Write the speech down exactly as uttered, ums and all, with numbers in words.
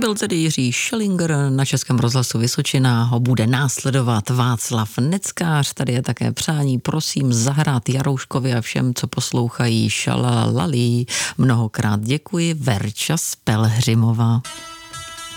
Byl tedy Jiří Schellinger, na Českém rozhlasu Vysočina ho bude následovat Václav Neckář. Tady je také přání, prosím zahrát Jarouškovi a všem, co poslouchají Šalalalí. Mnohokrát děkuji, Verča z Pelhřimova.